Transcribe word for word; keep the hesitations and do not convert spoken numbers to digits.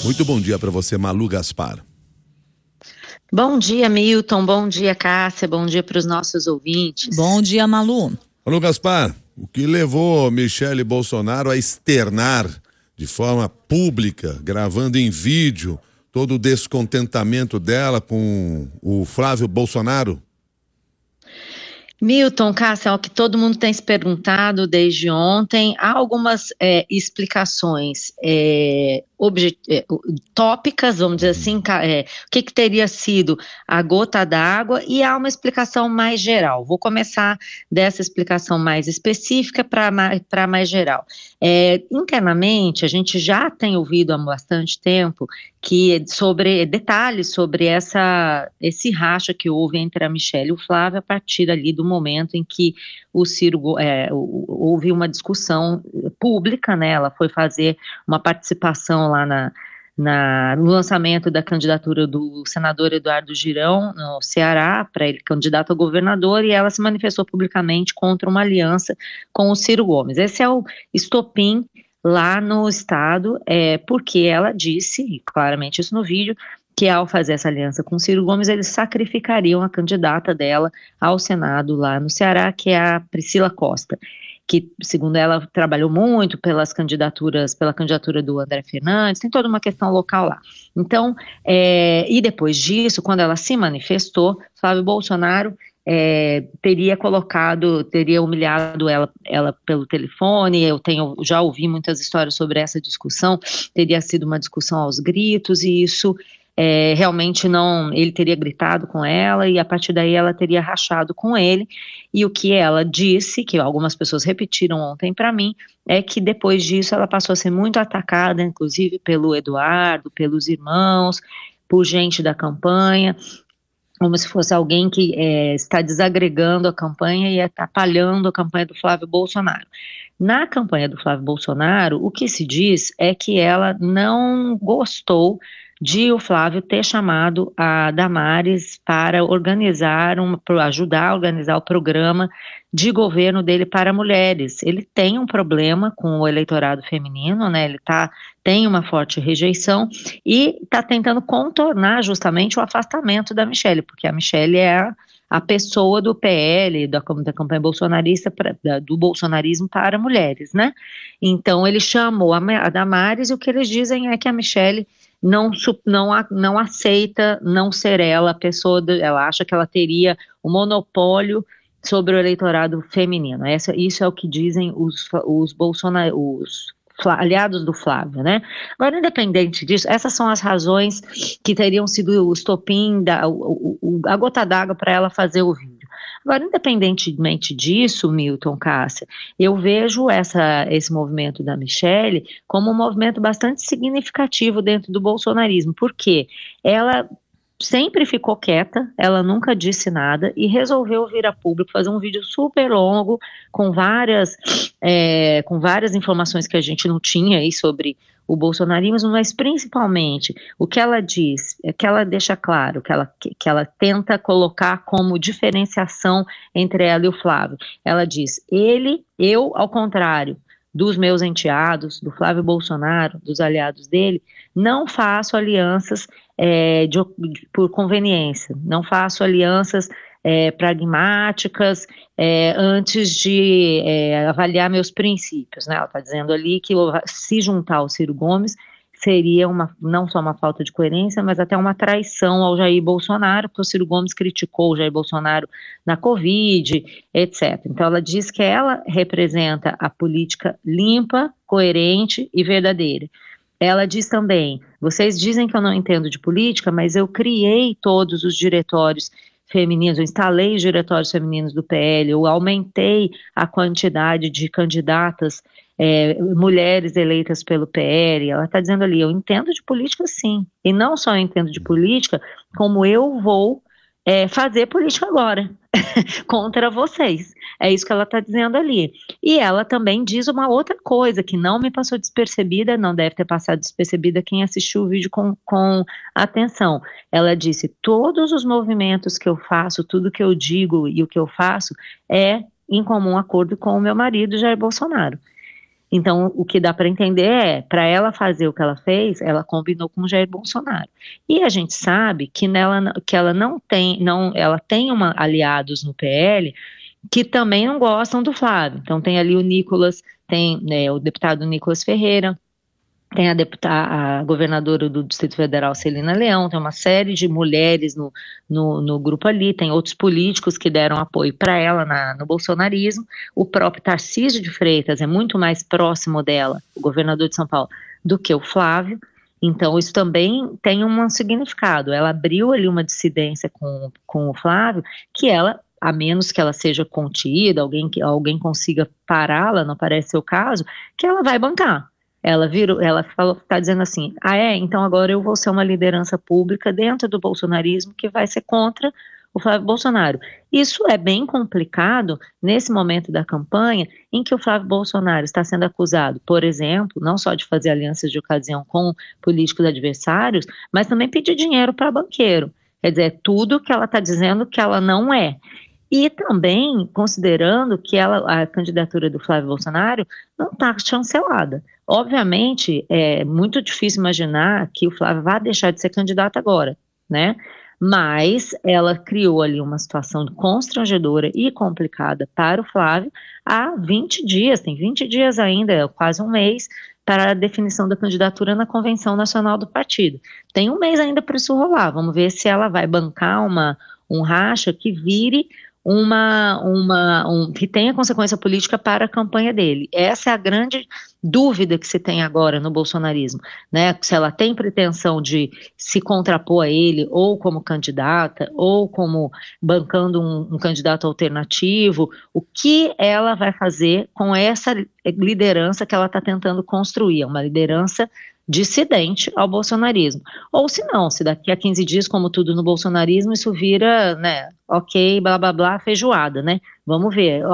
Muito bom dia para você, Malu Gaspar. Bom dia, Milton. Bom dia, Cássia. Bom dia para os nossos ouvintes. Bom dia, Malu. Malu Gaspar, o que levou Michele Bolsonaro a externar de forma pública, gravando em vídeo, todo o descontentamento dela com o Flávio Bolsonaro? Milton, Cássia, é o que todo mundo tem se perguntado desde ontem. Há algumas é, explicações é, objet... é, tópicas, vamos dizer assim, é, o que, que teria sido a gota d'água, e há uma explicação mais geral. Vou começar dessa explicação mais específica para mais, para mais geral. É, internamente, a gente já tem ouvido há bastante tempo que sobre detalhes sobre essa, esse racha que houve entre a Michele e o Flávio a partir ali do momento em que o Ciro, é, houve uma discussão pública, né? Ela foi fazer uma participação lá na, na, no lançamento da candidatura do senador Eduardo Girão no Ceará, para ele candidato a governador, e ela se manifestou publicamente contra uma aliança com o Ciro Gomes. Esse é o estopim lá no estado, é, porque ela disse, e claramente isso no vídeo, que ao fazer essa aliança com Ciro Gomes, eles sacrificariam a candidata dela ao Senado lá no Ceará, que é a Priscila Costa, que, segundo ela, trabalhou muito pelas candidaturas, pela candidatura do André Fernandes, tem toda uma questão local lá. Então, é, e depois disso, quando ela se manifestou, Flávio Bolsonaro É, teria colocado, teria humilhado ela, ela pelo telefone. Eu tenho, já ouvi muitas histórias sobre essa discussão, teria sido uma discussão aos gritos, e isso é, realmente não, ele teria gritado com ela, e a partir daí ela teria rachado com ele, e o que ela disse, que algumas pessoas repetiram ontem para mim, é que depois disso ela passou a ser muito atacada, inclusive pelo Eduardo, pelos irmãos, por gente da campanha, como se fosse alguém que é, está desagregando a campanha e atrapalhando a campanha do Flávio Bolsonaro. Na campanha do Flávio Bolsonaro, o que se diz é que ela não gostou de o Flávio ter chamado a Damares para organizar, um, para ajudar a organizar o programa de governo dele para mulheres. Ele tem um problema com o eleitorado feminino, né? Ele tá, tem uma forte rejeição e está tentando contornar justamente o afastamento da Michele, porque a Michele é a, a pessoa do P L, da, da campanha bolsonarista, pra, da, do bolsonarismo para mulheres, né? Então ele chamou a, a Damares, e o que eles dizem é que a Michele Não, não, não aceita não ser ela a pessoa, de, ela acha que ela teria o monopólio sobre o eleitorado feminino. Essa, isso é o que dizem os, os, Bolsona, os aliados do Flávio, né? Agora, independente disso, essas são as razões que teriam sido o estopim, da, o, o, a gota d'água para ela fazer o vídeo. Agora, independentemente disso, Milton, Cássia, eu vejo essa, esse movimento da Michele como um movimento bastante significativo dentro do bolsonarismo, porque ela sempre ficou quieta, ela nunca disse nada e resolveu vir a público, fazer um vídeo super longo, com várias, é, com várias informações que a gente não tinha aí sobre o bolsonarismo, mas principalmente o que ela diz, é que ela deixa claro, que ela, que, que ela tenta colocar como diferenciação entre ela e o Flávio. Ela diz, ele, eu, ao contrário dos meus enteados, do Flávio Bolsonaro, dos aliados dele, não faço alianças é, de, por conveniência, não faço alianças é, pragmáticas é, antes de é, avaliar meus princípios, né? Ela está dizendo ali que se juntar ao Ciro Gomes seria uma, não só uma falta de coerência, mas até uma traição ao Jair Bolsonaro, porque o Ciro Gomes criticou o Jair Bolsonaro na Covid, etcétera. Então ela diz que ela representa a política limpa, coerente e verdadeira. Ela diz também, vocês dizem que eu não entendo de política, mas eu criei todos os diretórios femininos, eu instalei os diretórios femininos do P L, eu aumentei a quantidade de candidatas É, mulheres eleitas pelo P L. Ela está dizendo ali, eu entendo de política sim, e não só eu entendo de política, como eu vou é, fazer política agora, contra vocês, é isso que ela está dizendo ali. E ela também diz uma outra coisa, que não me passou despercebida, não deve ter passado despercebida quem assistiu o vídeo com, com atenção. Ela disse, todos os movimentos que eu faço, tudo que eu digo e o que eu faço é em comum acordo com o meu marido, Jair Bolsonaro. Então, o que dá para entender é, para ela fazer o que ela fez, ela combinou com o Jair Bolsonaro. E a gente sabe que, nela, que ela não tem, não, ela tem uma, aliados no P L que também não gostam do Flávio. Então, tem ali o Nicolas, tem né, o deputado Nicolas Ferreira, tem a, deputada, a governadora do Distrito Federal, Celina Leão, tem uma série de mulheres no, no, no grupo ali, tem outros políticos que deram apoio para ela na, no bolsonarismo, o próprio Tarcísio de Freitas é muito mais próximo dela, o governador de São Paulo, do que o Flávio, então isso também tem um significado, ela abriu ali uma dissidência com, com o Flávio, que ela, a menos que ela seja contida, alguém, alguém consiga pará-la, não parece ser o caso, que ela vai bancar. Ela virou, ela falou, está dizendo assim, ah é, então agora eu vou ser uma liderança pública dentro do bolsonarismo que vai ser contra o Flávio Bolsonaro. Isso é bem complicado nesse momento da campanha em que o Flávio Bolsonaro está sendo acusado, por exemplo, não só de fazer alianças de ocasião com políticos adversários, mas também pedir dinheiro para banqueiro. Quer dizer, é tudo que ela está dizendo que ela não é. E também considerando que ela, a candidatura do Flávio Bolsonaro não está chancelada. Obviamente, é muito difícil imaginar que o Flávio vá deixar de ser candidato agora, né? Mas ela criou ali uma situação constrangedora e complicada para o Flávio há vinte dias, tem vinte dias ainda, quase um mês, para a definição da candidatura na Convenção Nacional do Partido. Tem um mês ainda para isso rolar, vamos ver se ela vai bancar uma, um racha que vire uma, uma, um, que tenha consequência política para a campanha dele. Essa é a grande dúvida que se tem agora no bolsonarismo, né? Se ela tem pretensão de se contrapor a ele, ou como candidata, ou como bancando um, um candidato alternativo, o que ela vai fazer com essa liderança que ela está tentando construir, uma liderança dissidente ao bolsonarismo. Ou se não, se daqui a quinze dias, como tudo no bolsonarismo, isso vira, né, ok, blá blá blá, feijoada, né? Vamos ver.